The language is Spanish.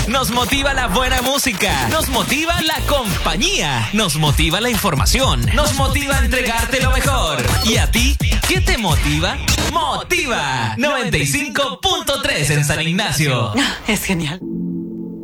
Nos motiva la buena música. Nos motiva la compañía. Nos motiva la información. Nos motiva a entregarte lo mejor. ¿Y a ti? ¿Qué te motiva? ¡Motiva! 95.3 en San Ignacio. Es genial.